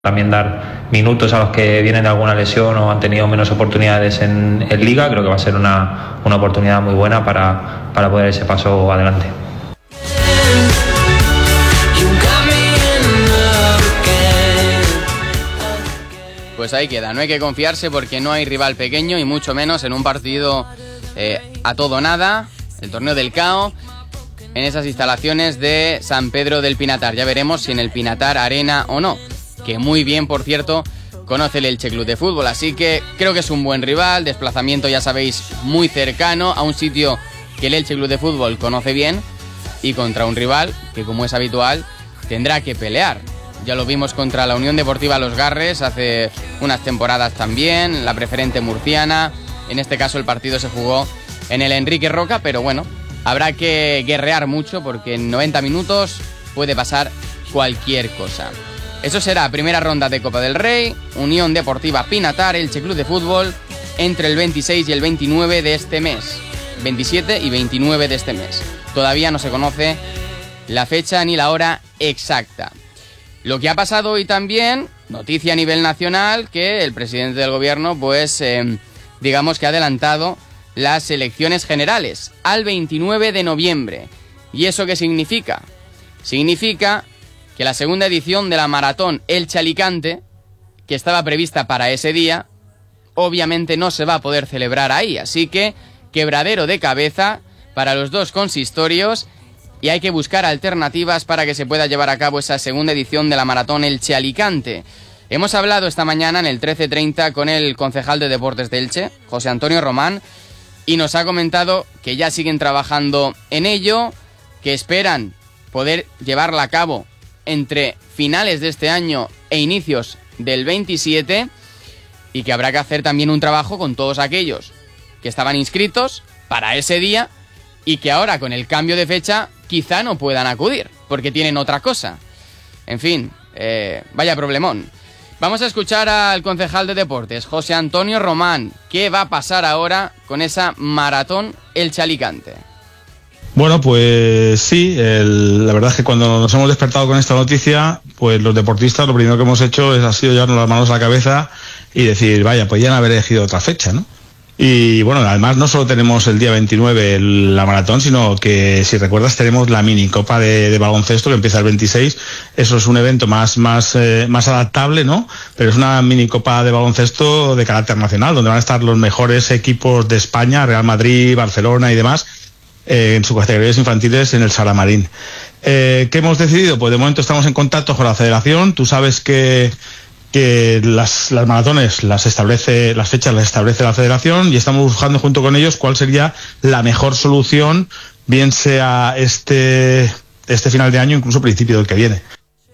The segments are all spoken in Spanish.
También dar minutos a los que vienen de alguna lesión o han tenido menos oportunidades en Liga. Creo que va a ser una oportunidad muy buena para poder dar ese paso adelante. Pues ahí queda, no hay que confiarse porque no hay rival pequeño y mucho menos en un partido a todo o nada, el torneo del CAO, en esas instalaciones de San Pedro del Pinatar. Ya veremos si en el Pinatar Arena o no, que muy bien, por cierto, conoce el Elche Club de Fútbol, así que creo que es un buen rival, desplazamiento, ya sabéis, muy cercano a un sitio que el Elche Club de Fútbol conoce bien y contra un rival que, como es habitual, tendrá que pelear. Ya lo vimos contra la Unión Deportiva Los Garres hace unas temporadas también, la preferente murciana. En este caso el partido se jugó en el Enrique Roca, pero bueno, habrá que guerrear mucho porque en 90 minutos puede pasar cualquier cosa. Eso será primera ronda de Copa del Rey, Unión Deportiva Pinatar, Elche Club de Fútbol, entre el 26 y el 29 de este mes. 27 y 29 de este mes. Todavía no se conoce la fecha ni la hora exacta. Lo que ha pasado hoy también, noticia a nivel nacional, que el presidente del gobierno, pues, digamos que ha adelantado las elecciones generales al 29 de noviembre. ¿Y eso qué significa? Significa que la segunda edición de la maratón Elche-Alicante, que estaba prevista para ese día, obviamente no se va a poder celebrar ahí. Así que quebradero de cabeza para los dos consistorios y hay que buscar alternativas para que se pueda llevar a cabo esa segunda edición de la maratón Elche-Alicante. Hemos hablado esta mañana en el 13:30 con el concejal de Deportes de Elche, José Antonio Román, y nos ha comentado que ya siguen trabajando en ello, que esperan poder llevarla a cabo entre finales de este año e inicios del 27 y que habrá que hacer también un trabajo con todos aquellos que estaban inscritos para ese día y que ahora con el cambio de fecha quizá no puedan acudir porque tienen otra cosa. En fin, vaya problemón. Vamos a escuchar al concejal de Deportes, José Antonio Román. ¿Qué va a pasar ahora con esa maratón Elche-Alicante? Bueno, pues sí, la verdad es que cuando nos hemos despertado con esta noticia, pues los deportistas lo primero que hemos hecho ha sido llevarnos las manos a la cabeza y decir, vaya, podían haber elegido otra fecha, ¿no? Y bueno, además no solo tenemos el día 29 la maratón, sino que, si recuerdas, tenemos la mini copa de baloncesto que empieza el 26. Eso es un evento más adaptable, ¿no? Pero es una mini copa de baloncesto de carácter nacional, donde van a estar los mejores equipos de España, Real Madrid, Barcelona y demás, en sus categorías infantiles en el Salamarín. ¿Qué hemos decidido? Pues de momento estamos en contacto con la federación. Tú sabes que las maratones las fechas las establece la federación y estamos buscando junto con ellos cuál sería la mejor solución, bien sea este final de año, incluso principio del que viene.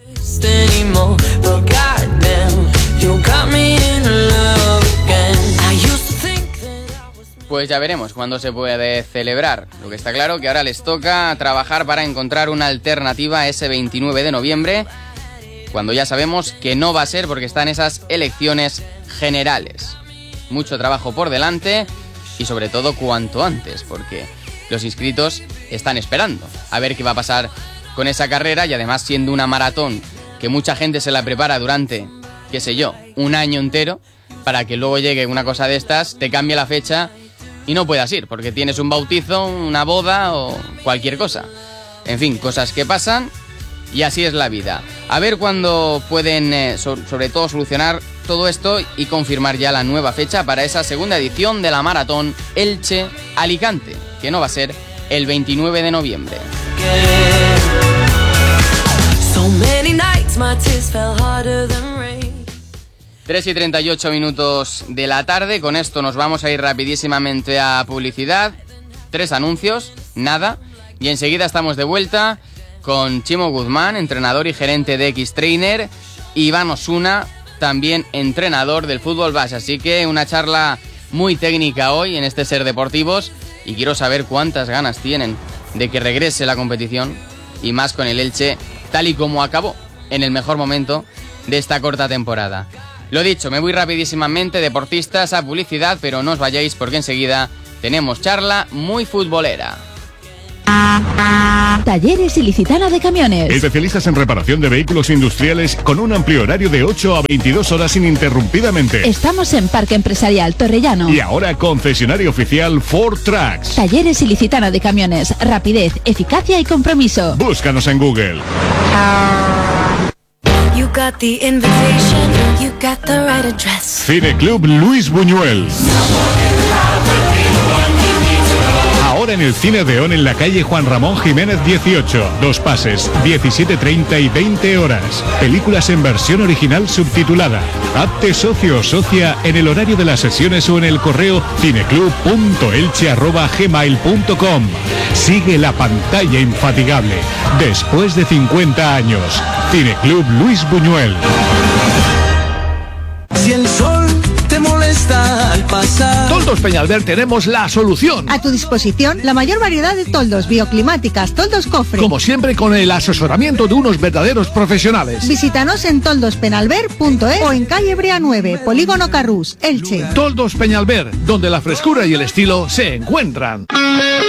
Pues ya veremos cuándo se puede celebrar. Lo que está claro que ahora les toca trabajar para encontrar una alternativa a ese 29 de noviembre, cuando ya sabemos que no va a ser porque están esas elecciones generales. Mucho trabajo por delante y sobre todo cuanto antes, porque los inscritos están esperando a ver qué va a pasar con esa carrera y además siendo una maratón que mucha gente se la prepara durante, qué sé yo, un año entero, para que luego llegue una cosa de estas, te cambie la fecha y no puedas ir porque tienes un bautizo, una boda o cualquier cosa. En fin, cosas que pasan y así es la vida. A ver cuándo pueden, sobre todo, solucionar todo esto y confirmar ya la nueva fecha para esa segunda edición de la maratón Elche-Alicante, que no va a ser el 29 de noviembre. 3:38 de la tarde. Con esto nos vamos a ir rapidísimamente a publicidad. 3 anuncios, nada. Y enseguida estamos de vuelta con Chimo Guzmán, entrenador y gerente de X-Trainer, y Iván Osuna, también entrenador del fútbol base. Así que una charla muy técnica hoy en este Ser Deportivos y quiero saber cuántas ganas tienen de que regrese la competición y más con el Elche tal y como acabó en el mejor momento de esta corta temporada. Lo dicho, me voy rapidísimamente, deportistas, a publicidad, pero no os vayáis porque enseguida tenemos charla muy futbolera. Talleres Ilicitana de Camiones. Especialistas en reparación de vehículos industriales con un amplio horario de 8 a 22 horas ininterrumpidamente. Estamos en Parque Empresarial Torrellano. Y ahora concesionario oficial Ford Trucks. Talleres Ilicitana de Camiones. Rapidez, eficacia y compromiso. Búscanos en Google. You got the invitation, you got the right address. Cineclub Luis Buñuel. Ahora en el Cine Odeón en la calle Juan Ramón Jiménez 18. 2 pases, 17:30 y 20 horas. Películas en versión original subtitulada. Hazte socio o socia en el horario de las sesiones o en el correo cineclub.elche@gmail.com. Sigue la pantalla infatigable. Después de 50 años. Cineclub Luis Buñuel. Si el sol te molesta al pasar. Toldos Peñalver tenemos la solución. A tu disposición la mayor variedad de toldos, bioclimáticas, toldos cofre. Como siempre con el asesoramiento de unos verdaderos profesionales. Visítanos en toldospenalver.es o en calle Brea 9, Polígono Carrús, Elche. Toldos Peñalver, donde la frescura y el estilo se encuentran.